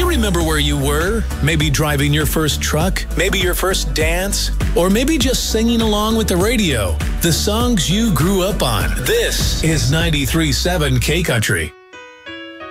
you remember where you were? Maybe driving your first truck? Maybe your first dance? Or maybe just singing along with the radio? The songs you grew up on. This is 93.7 K Country.